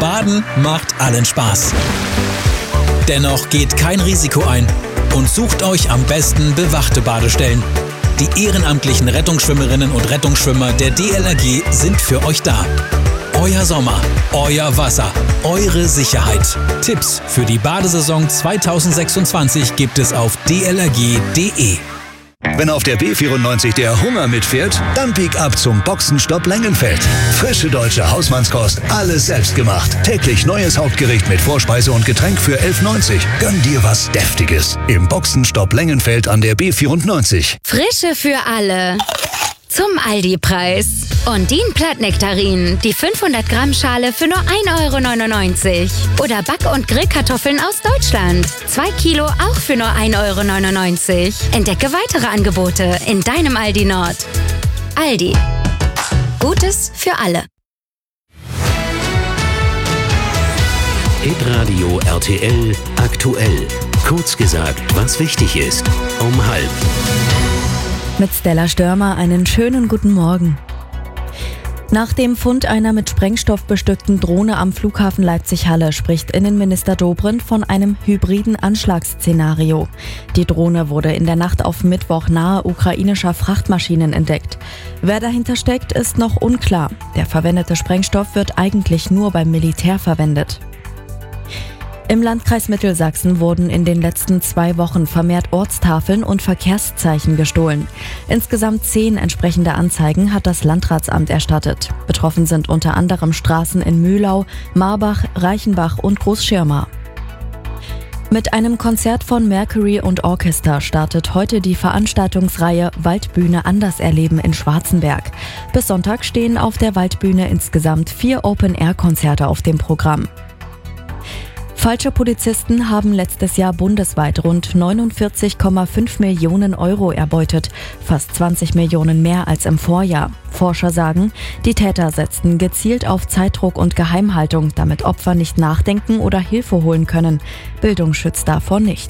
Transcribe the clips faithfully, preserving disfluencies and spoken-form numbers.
Baden macht allen Spaß. Dennoch geht kein Risiko ein und sucht euch am besten bewachte Badestellen. Die ehrenamtlichen Rettungsschwimmerinnen und Rettungsschwimmer der D L R G sind für euch da. Euer Sommer, euer Wasser, eure Sicherheit. Tipps für die Badesaison zwanzig sechsundzwanzig gibt es auf d l r g punkt d e. Wenn auf der B vierundneunzig der Hunger mitfährt, dann piek ab zum Boxenstopp Lengenfeld. Frische deutsche Hausmannskost, alles selbst gemacht. Täglich neues Hauptgericht mit Vorspeise und Getränk für elf neunzig. Gönn dir was Deftiges im Boxenstopp Lengenfeld an der B vierundneunzig. Frische für alle. Zum Aldi-Preis. Ondin-Plattnektarinen, die fünfhundert Gramm Schale für nur ein Euro neunundneunzig. Oder Back- und Grillkartoffeln aus Deutschland. Zwei Kilo auch für nur ein Euro neunundneunzig. Entdecke weitere Angebote in deinem Aldi Nord. Aldi. Gutes für alle. Hitradio R T L aktuell. Kurz gesagt, was wichtig ist. Um halb. Mit Stella Störmer einen schönen guten Morgen. Nach dem Fund einer mit Sprengstoff bestückten Drohne am Flughafen Leipzig-Halle spricht Innenminister Dobrindt von einem hybriden Anschlagsszenario. Die Drohne wurde in der Nacht auf Mittwoch nahe ukrainischer Frachtmaschinen entdeckt. Wer dahinter steckt, ist noch unklar. Der verwendete Sprengstoff wird eigentlich nur beim Militär verwendet. Im Landkreis Mittelsachsen wurden in den letzten zwei Wochen vermehrt Ortstafeln und Verkehrszeichen gestohlen. Insgesamt zehn entsprechende Anzeigen hat das Landratsamt erstattet. Betroffen sind unter anderem Straßen in Mühlau, Marbach, Reichenbach und Großschirma. Mit einem Konzert von Mercury und Orchester startet heute die Veranstaltungsreihe Waldbühne anders erleben in Schwarzenberg. Bis Sonntag stehen auf der Waldbühne insgesamt vier Open-Air-Konzerte auf dem Programm. Falsche Polizisten haben letztes Jahr bundesweit rund neunundvierzig Komma fünf Millionen Euro erbeutet, fast zwanzig Millionen mehr als im Vorjahr. Forscher sagen, die Täter setzten gezielt auf Zeitdruck und Geheimhaltung, damit Opfer nicht nachdenken oder Hilfe holen können. Bildung schützt davor nicht.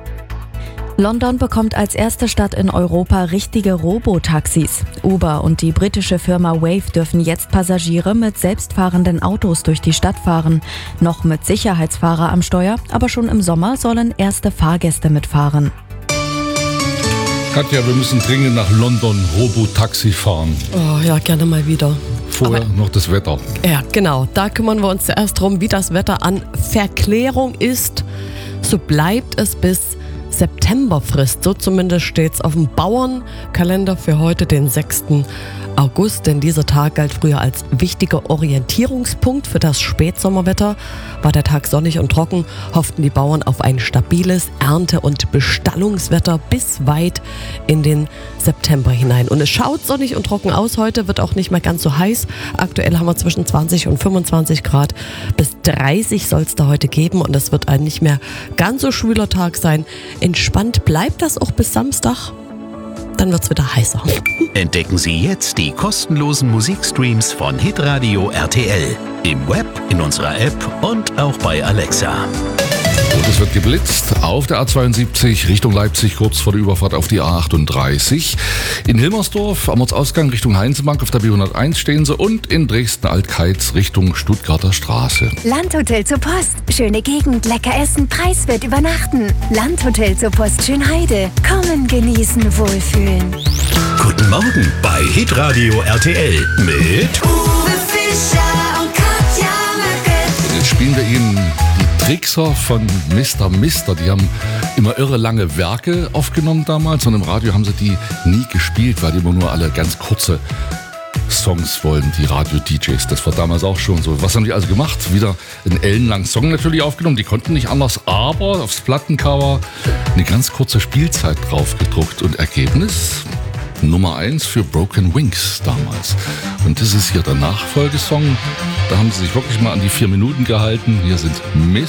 London bekommt als erste Stadt in Europa richtige Robotaxis. Uber und die britische Firma Wave dürfen jetzt Passagiere mit selbstfahrenden Autos durch die Stadt fahren. Noch mit Sicherheitsfahrer am Steuer, aber schon im Sommer sollen erste Fahrgäste mitfahren. Katja, wir müssen dringend nach London Robotaxi fahren. Oh ja, gerne mal wieder. Vorher Aber, noch das Wetter. Ja, genau. Da kümmern wir uns zuerst drum, wie das Wetter an Verklärung ist. So bleibt es bis Septemberfrist, so zumindest steht es auf dem Bauernkalender für heute, den sechsten August, denn dieser Tag galt früher als wichtiger Orientierungspunkt für das Spätsommerwetter. War der Tag sonnig und trocken, hofften die Bauern auf ein stabiles Ernte- und Bestallungswetter bis weit in den September hinein. Und es schaut sonnig und trocken aus heute, wird auch nicht mehr ganz so heiß. Aktuell haben wir zwischen zwanzig und fünfundzwanzig Grad, bis dreißig soll es da heute geben und es wird ein nicht mehr ganz so schwüler Tag sein. Entspannt bleibt das auch bis Samstag. Dann wird's wieder heißer. Entdecken Sie jetzt die kostenlosen Musikstreams von Hitradio R T L. Im Web, in unserer App und auch bei Alexa. Und es wird geblitzt auf der A zweiundsiebzig Richtung Leipzig, kurz vor der Überfahrt auf die A achtunddreißig. In Hilmersdorf am Ortsausgang Richtung Heinzenbank auf der B hunderteins stehen sie und in Dresden-Altkeiz Richtung Stuttgarter Straße. Landhotel zur Post. Schöne Gegend, lecker essen, preiswert übernachten. Landhotel zur Post Schönheide. Kommen, genießen, wohlfühlen. Guten Morgen bei Hitradio R T L mit Uwe Fischer und Katja Möcke. Jetzt spielen wir Ihnen die Trickser von Mister Mister. Die haben immer irre lange Werke aufgenommen damals und im Radio haben sie die nie gespielt, weil die immer nur alle ganz kurze Songs wollen, die Radio-D Js. Das war damals auch schon so. Was haben die also gemacht? Wieder einen ellenlangen Song natürlich aufgenommen. Die konnten nicht anders, aber aufs Plattencover eine ganz kurze Spielzeit drauf gedruckt. Und Ergebnis? Nummer eins für Broken Wings damals. Und das ist hier der Nachfolgesong. Da haben sie sich wirklich mal an die vier Minuten gehalten. Hier sind Miss